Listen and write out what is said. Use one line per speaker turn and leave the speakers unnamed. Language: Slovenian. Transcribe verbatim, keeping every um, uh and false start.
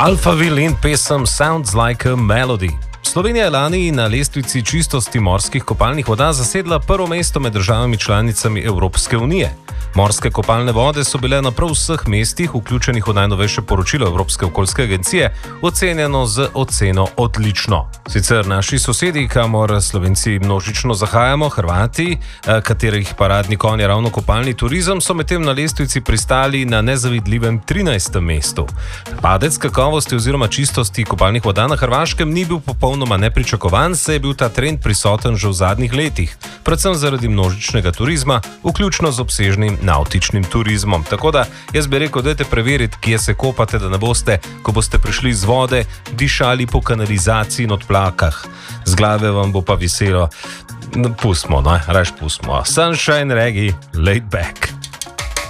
Alphaville in pesem Sounds Like a Melody. Slovenija je lani na lestvici čistosti morskih kopalnih voda zasedla prvo mesto med državami članicami Evropske unije. Morske kopalne vode so bile na prav vseh mestih, vključenih v najnovejše poročilo Evropske okoljske agencije, ocenjeno z oceno odlično. Sicer naši sosedi, kamor Slovenci množično zahajamo, Hrvati, katerih paradni konj je ravno kopalni turizem, so medtem na lestvici pristali na nezavidljivem trinajstem mestu. Padec kakovosti oziroma čistosti kopalnih voda na Hrvaškem ni bil popolnoma nepričakovan, saj je bil ta trend prisoten že v zadnjih letih, predvsem zaradi množičnega turizma, vključno z obsežnim nautičnim turizmom. Tako da jaz bi rekel, dajte preveriti, kje se kopate, da ne boste, ko boste prišli z vode, dišali po kanalizaciji in odplakah. Z glave vam bo pa veselo. Pustimo, no, rajš pustimo. Sunshine Reggae, laid back.